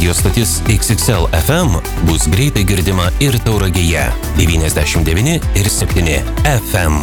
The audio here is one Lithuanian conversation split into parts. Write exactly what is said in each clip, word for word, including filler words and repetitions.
Radio stotis X X L F M bus greitai girdima ir Tauragėje devyniasdešimt devyni ir septyni F M.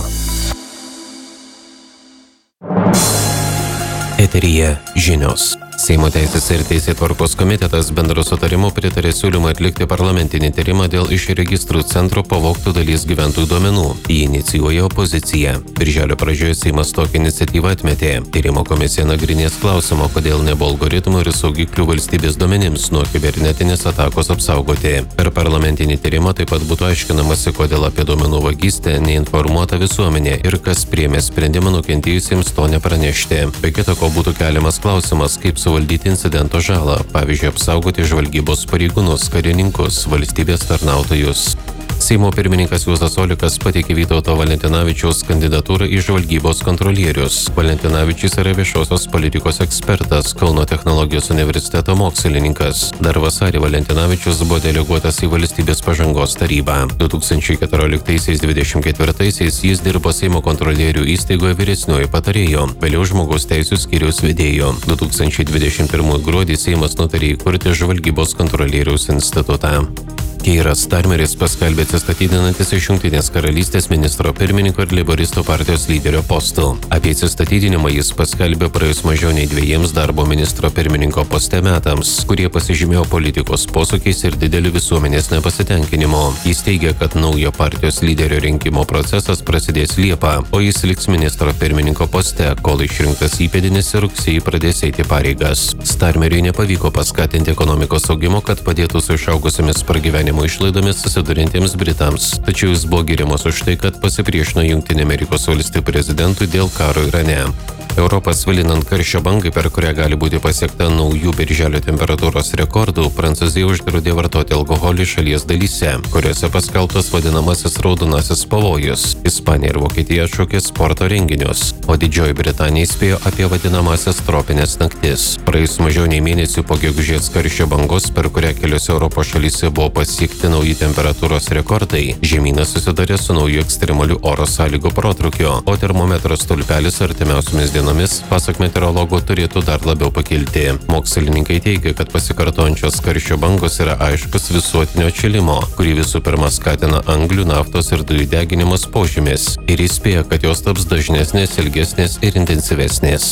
Eteryje žinios. Seimo teisės ir teisėtvarkos komitetas bendro sutarimu pritarė siūlymą atlikti parlamentinį tyrimą dėl iš registrų centro pavogtų dalies gyventojų duomenų. Jį inicijuoja opozicija. Birželio pradžioje Seimas tokią iniciatyvą atmetė. Tyrimo komisija nagrinės klausimą, kodėl nebuvo algoritmų ir saugiklių valstybės duomenims nuo kibernetinės atakos apsaugoti. Per parlamentinį tyrimą taip pat būtų aiškinamasi, kodėl apie duomenų vagystę neinformuota visuomenė ir kas priėmė sprendimą nukentėjusiems to nepranešti. Be kita ko būtų keliamas klausimas, kaip suvaldyti incidento žalą, pavyzdžiui, apsaugoti žvalgybos pareigūnus, karininkus, valstybės tarnautojus. Seimo pirmininkas Juozas Olekas pateikė Vytauto Valentinavičiaus kandidatūrą į žvalgybos kontrolierius. Valentinavičius yra viešosios politikos ekspertas, Kauno technologijos universiteto mokslininkas. Dar vasarį Valentinavičius buvo deleguotas į valstybės pažangos tarybą. du tūkstančiai keturioliktaisiais dvidešimt ketvirtaisiais jis dirbo Seimo kontrolierių įstaigoje vyresniuoju patarėju, vėliau žmogaus teisių skyriaus vedėju. du tūkstančiai dvidešimt pirmųjų gruodį Seimas nutarė įkurti žvalgybos kontrolieriaus institutą. Keiras Starmeris paskelbė atsistatydinantis iš Jungtinės karalystės ministro pirmininko ir leiboristų partijos lyderio postų. Apie atsistatydinimą jis paskelbė praėjus mažiau nei dviejiems darbo ministro pirmininko poste metams, kurie pasižymėjo politikos posūkiais ir dideliu visuomenės nepasitenkinimu. Jis teigia, kad naujo partijos lyderio rinkimo procesas prasidės Liepą, o jis liks ministro pirmininko poste, kol išrinktas įpėdinis ir rugsėjį pradės eiti pareigas. Starmeriui nepavyko paskatinti ekonomikos augimo, kad padėtų su išaugusiamis pragyvenimo išlaidomis susidurintiems Britams. Tačiau jis buvo giriamas už tai, kad pasipriešino Jungtinių Amerikos valstijų prezidentui dėl karo Irane. Europą svilinant karščio bangai, per kurią gali būti pasiekta naujų birželio temperatūros rekordų, Prancūzija uždraudė vartoti alkoholį šalies dalyse, kuriuose paskelbtas vadinamasis raudonasis pavojus. Ispanija ir Vokietija atšaukė sporto renginius, o Didžioji Britanija įspėjo apie vadinamasias tropinės naktis. Praėjus mažiau nei mėnesių po gegužės karščio bangos, per kurią keliose Europos šalyse buvo pasiekti nauji temperatūros rekordai, žemynas susidarė su nauju ekstremaliu oro sąlygų protrukiu, o termometro stulpelis artimiausiomis dienomis, pasak meteorologų, turėtų dar labiau pakilti. Mokslininkai teigia, kad pasikartojančios karščio bangos yra aiškus visuotinio atšilimo, kurį visų pirma skatina anglių, naftos ir dujų deginimas požymis, ir įspėja, kad jos taps dažnesnės, ilgesnės ir intensyvesnės.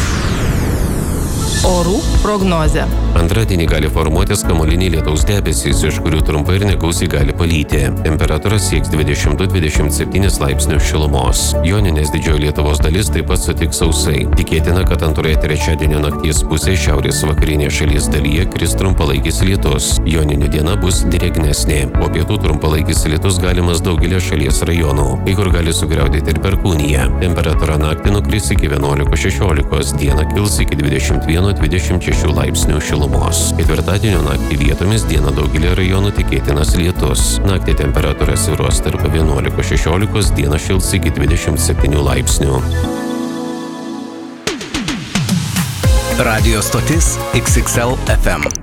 Orų prognozė. Antradienį gali formuotis kamuoliniai lietaus debesys, iš kurių trumpai ir negausiai gali palyti. Temperatūra sieks dvidešimt du dvidešimt septyni laipsnius šilumos. Joninės didžioji Lietuvos dalis taip pat sutiks sausai. Tikėtina, kad antroje trečiadienio nakties pusėje šiaurės vakarinėje šalies dalyje kris trumpalaikis lietus. Joninių diena bus drėgnesnė. Po pietų trumpalaikis lietus galimas daugelį šalies rajonų. Kai kur gali sugriaudėti ir perkūnija. Temperatūra naktį nukris iki vienuolikos šešiolikos, dieną kils iki dvidešimt vieno dvidešimt šešių laipsnių šilumos. Ketvirtadienio naktį vietomis dieną daugelį rajonų tikėtinas lietus. Naktį temperatūra svyruos tarp vienuolikos šešiolikos, dieną šils iki dvidešimt septynių laipsnių. Radio stotis X X L F M.